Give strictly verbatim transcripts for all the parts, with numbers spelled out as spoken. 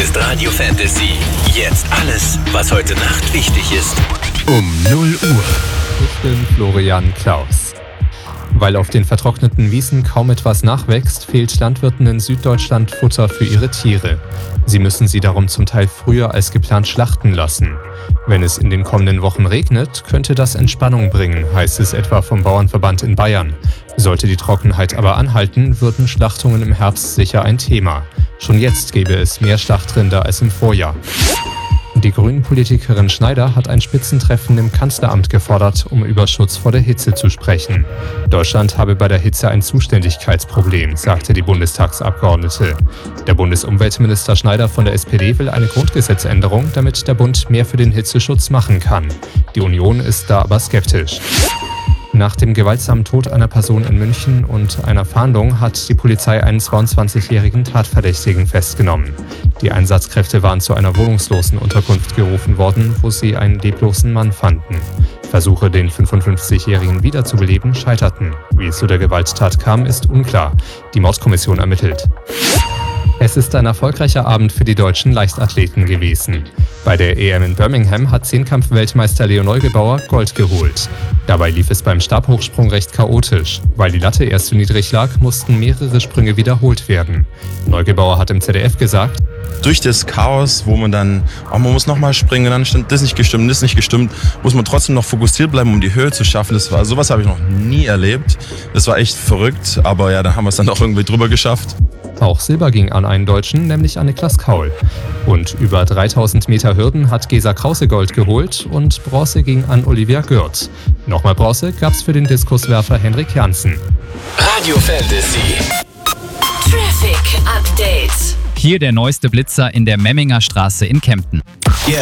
ist Radio Fantasy. Jetzt alles, was heute Nacht wichtig ist. Um null Uhr. Ich bin Florian Klaus. Weil auf den vertrockneten Wiesen kaum etwas nachwächst, fehlt Landwirten in Süddeutschland Futter für ihre Tiere. Sie müssen sie darum zum Teil früher als geplant schlachten lassen. Wenn es in den kommenden Wochen regnet, könnte das Entspannung bringen, heißt es etwa vom Bauernverband in Bayern. Sollte die Trockenheit aber anhalten, würden Schlachtungen im Herbst sicher ein Thema. Schon jetzt gäbe es mehr Schlachtrinder als im Vorjahr. Die Grünen-Politikerin Schneider hat ein Spitzentreffen im Kanzleramt gefordert, um über Schutz vor der Hitze zu sprechen. Deutschland habe bei der Hitze ein Zuständigkeitsproblem, sagte die Bundestagsabgeordnete. Der Bundesumweltminister Schneider von der S P D will eine Grundgesetzänderung, damit der Bund mehr für den Hitzeschutz machen kann. Die Union ist da aber skeptisch. Nach dem gewaltsamen Tod einer Person in München und einer Fahndung hat die Polizei einen zweiundzwanzigjährigen Tatverdächtigen festgenommen. Die Einsatzkräfte waren zu einer wohnungslosen Unterkunft gerufen worden, wo sie einen leblosen Mann fanden. Versuche, den fünfundfünfzigjährigen wiederzubeleben, scheiterten. Wie es zu der Gewalttat kam, ist unklar. Die Mordkommission ermittelt. Es ist ein erfolgreicher Abend für die deutschen Leichtathleten gewesen. Bei der E M in Birmingham hat Zehnkampf-Weltmeister Leo Neugebauer Gold geholt. Dabei lief es beim Stabhochsprung recht chaotisch. Weil die Latte erst zu niedrig lag, mussten mehrere Sprünge wiederholt werden. Neugebauer hat im Z D F gesagt: Durch das Chaos, wo man dann, oh, man muss nochmal springen, dann stimmt das nicht gestimmt, das nicht gestimmt, muss man trotzdem noch fokussiert bleiben, um die Höhe zu schaffen. Das war, sowas habe ich noch nie erlebt. Das war echt verrückt, aber ja, dann haben wir es dann auch irgendwie drüber geschafft. Auch Silber ging an einen Deutschen, nämlich an Niklas Kaul. Und über dreitausend Meter Hürden hat Gesa Krause Gold geholt und Bronze ging an Olivia Gürt. Nochmal Bronze gab's für den Diskuswerfer Henrik Janssen. Radio Fantasy. Traffic Update. Hier der neueste Blitzer in der Memminger Straße in Kempten. Yeah.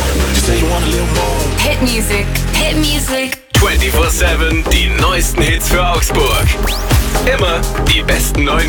Hit Music. Hit Music. vierundzwanzig sieben, die neuesten Hits für Augsburg. Immer die besten neuen